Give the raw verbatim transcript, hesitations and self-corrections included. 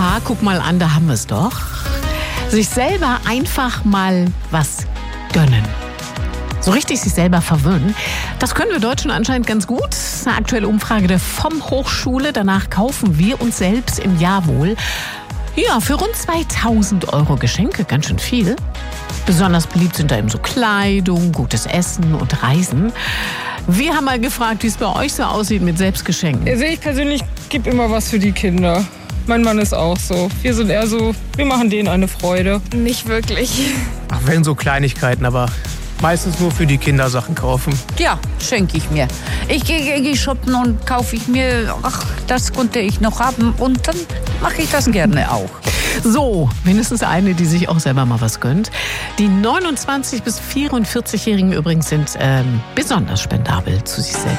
Aha, guck mal an, da haben wir es doch. Sich selber einfach mal was gönnen. So richtig sich selber verwöhnen. Das können wir Deutschen anscheinend ganz gut. Eine aktuelle Umfrage der V O M Hochschule. Danach kaufen wir uns selbst im Jahr wohl, ja, für rund zweitausend Euro Geschenke. Ganz schön viel. Besonders beliebt sind da eben so Kleidung, gutes Essen und Reisen. Wir haben mal gefragt, wie es bei euch so aussieht mit Selbstgeschenken. Also ich persönlich gebe immer was für die Kinder. Mein Mann ist auch so. Wir sind eher so, wir machen denen eine Freude. Nicht wirklich. Ach, wenn so Kleinigkeiten, aber meistens nur für die Kinder Sachen kaufen. Ja, schenke ich mir. Ich gehe gehe shoppen und kaufe ich mir, ach, das konnte ich noch haben und dann mache ich das gerne auch. So, mindestens eine, die sich auch selber mal was gönnt. Die neunundzwanzig- bis vierundvierzig-Jährigen übrigens sind ähm, besonders spendabel zu sich selbst.